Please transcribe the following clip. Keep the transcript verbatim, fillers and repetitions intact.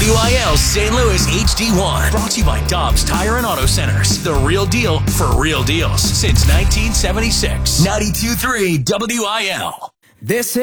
W I L Saint Louis H D one. Brought to you by Dobbs Tire and Auto Centers. The real deal for real deals since nineteen seventy-six. ninety-two point three W I L. This